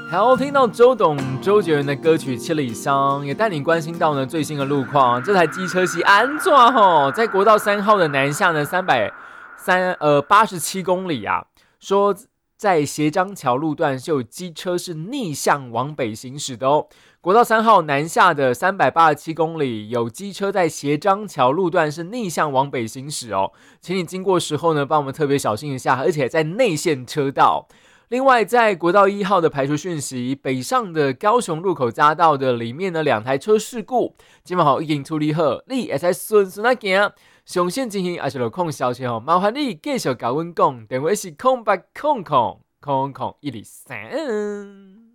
好，听到周杰伦的歌曲《七里香》，也带你关心到呢最新的路况。这台机车是安怎吼，在国道3号的南下呢87公里啊，说在斜张桥路段是有机车是逆向往北行驶的哦。国道3号南下的387公里，有机车在斜张桥路段是逆向往北行驶哦，请你经过时候呢，帮我们特别小心一下，而且在内线车道。另外，在国道1号的排除讯息，北上的高雄路口匝道的里面呢，2台车事故，今晚好已经处理好，你会使顺顺啊行。上线进行还是有空消息哦，麻烦你继续跟我讲，电话是0800000123。